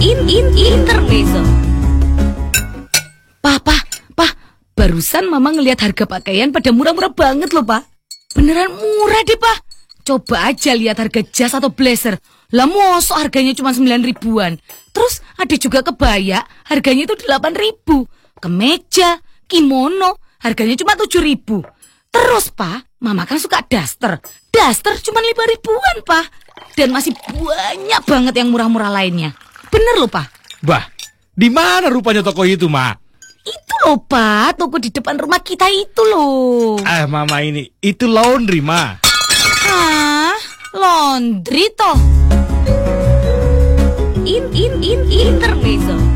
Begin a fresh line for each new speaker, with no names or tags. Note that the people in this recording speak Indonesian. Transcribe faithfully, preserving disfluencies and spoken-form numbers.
in in intermezzo. Papa, pa, barusan mama ngelihat harga pakaian pada murah-murah banget loh, Pak. Beneran murah deh, Pak. Coba aja lihat harga jas atau blazer. Lah mosok harganya cuma sembilan ribuan. Terus ada juga kebaya, harganya itu delapan ribu. Kemeja, kimono, harganya cuma tujuh ribu. Terus, Pak, mama kan suka daster. Daster cuma lima ribuan, Pak. Dan masih banyak banget yang murah-murah lainnya. Bener loh, Pak.
Bah, di mana rupanya toko itu, Ma?
Itu loh, Pak, toko di depan rumah kita itu loh.
Ah, Mama ini, itu laundry, Ma.
Hah? Laundry toh? In, in, in, intermezzo.